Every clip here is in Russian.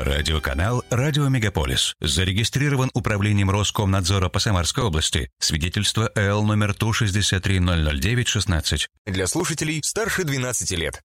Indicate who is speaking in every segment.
Speaker 1: Радиоканал «Радио Мегаполис». Зарегистрирован управлением Роскомнадзора по Самарской области. Свидетельство ЭЛ номер Ту-63-009-16.
Speaker 2: Для слушателей старше 12 лет.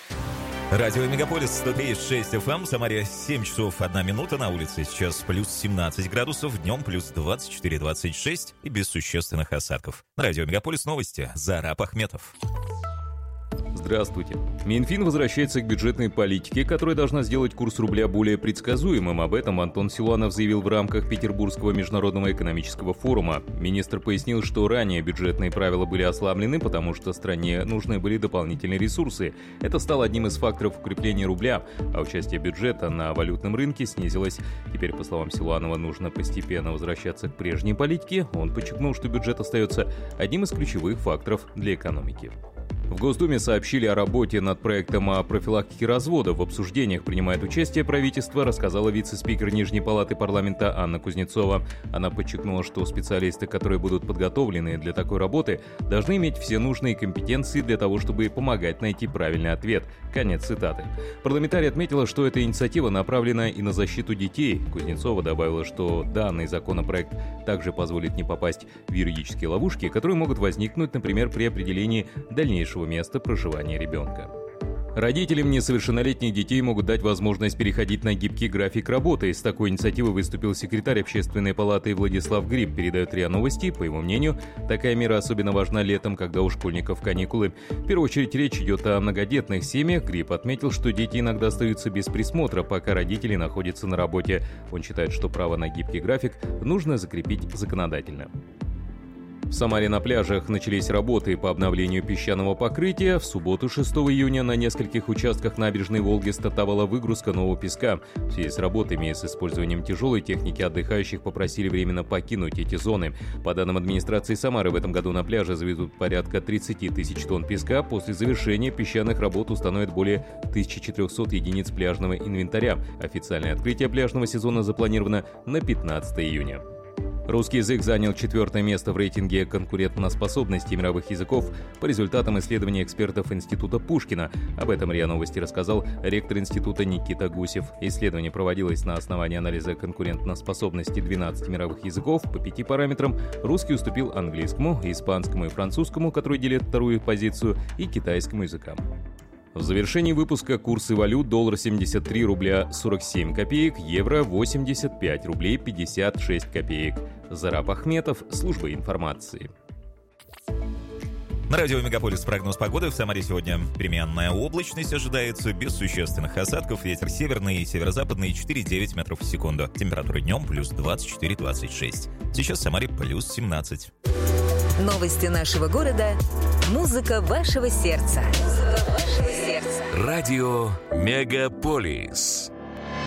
Speaker 3: Радио Мегаполис 103.6 FM, Самаре 7 часов 1 минута, на улице сейчас плюс 17 градусов, днем плюс 24-26 и без существенных осадков. На Радио Мегаполис новости. Зараб Ахметов.
Speaker 4: Здравствуйте. Минфин возвращается к бюджетной политике, которая должна сделать курс рубля более предсказуемым. Об этом Антон Силуанов заявил в рамках Петербургского международного экономического форума. Министр пояснил, что ранее бюджетные правила были ослаблены, потому что стране нужны были дополнительные ресурсы. Это стало одним из факторов укрепления рубля, а участие бюджета на валютном рынке снизилось. Теперь, по словам Силуанова, нужно постепенно возвращаться к прежней политике. Он подчеркнул, что бюджет остается одним из ключевых факторов для экономики. В Госдуме сообщили о работе над проектом о профилактике развода. В обсуждениях принимает участие правительство, рассказала вице-спикер Нижней палаты парламента Анна Кузнецова. Она подчеркнула, что специалисты, которые будут подготовлены для такой работы, должны иметь все нужные компетенции для того, чтобы помогать найти правильный ответ. Конец цитаты. Парламентарий отметила, что эта инициатива направлена и на защиту детей. Кузнецова добавила, что данный законопроект также позволит не попасть в юридические ловушки, которые могут возникнуть, например, при определении дальнейшего места проживания ребенка. Родителям несовершеннолетних детей могут дать возможность переходить на гибкий график работы. С такой инициативой выступил секретарь Общественной палаты Владислав Гриб, передает РИА Новости. По его мнению, такая мера особенно важна летом, когда у школьников каникулы. В первую очередь речь идет о многодетных семьях. Гриб отметил, что дети иногда остаются без присмотра, пока родители находятся на работе. Он считает, что право на гибкий график нужно закрепить законодательно. В Самаре на пляжах начались работы по обновлению песчаного покрытия. В субботу, 6 июня, на нескольких участках набережной Волги стартовала выгрузка нового песка. В связи с работами с использованием тяжелой техники отдыхающих попросили временно покинуть эти зоны. По данным администрации Самары, в этом году на пляже завезут порядка 30 тысяч тонн песка. После завершения песчаных работ установят более 1400 единиц пляжного инвентаря. Официальное открытие пляжного сезона запланировано на 15 июня. Русский язык занял 4-е место в рейтинге конкурентоспособности мировых языков по результатам исследования экспертов Института Пушкина. Об этом РИА Новости рассказал ректор института Никита Гусев. Исследование проводилось на основании анализа конкурентоспособности 12 мировых языков. По 5 параметрам русский уступил английскому, испанскому и французскому, которые делят вторую позицию, и китайскому языкам. В завершении выпуска курсы валют: доллар 73 рубля 47 копеек, евро 85 рублей 56 копеек. Зараб Ахметов, служба информации.
Speaker 3: На радио Мегаполис прогноз погоды. В Самаре сегодня переменная облачность ожидается, без существенных осадков. Ветер северный и северо-западный 4,9 метров в секунду. Температура днем плюс 24-26. Сейчас в Самаре плюс 17.
Speaker 5: Новости нашего города. Музыка вашего сердца.
Speaker 1: Радио Мегаполис.